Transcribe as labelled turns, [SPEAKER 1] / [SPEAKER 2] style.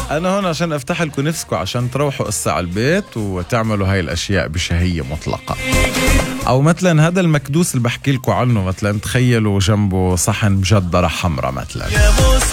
[SPEAKER 1] أنا هون عشان أفتح لكم نفسكم عشان تروحوا قصة على البيت وتعملوا هاي الأشياء بشهية مطلقة. أو مثلا هذا المكدوس اللي بحكي لكم عنه، مثلا تخيلوا جنبه صحن مجدرة حمرة مثلا.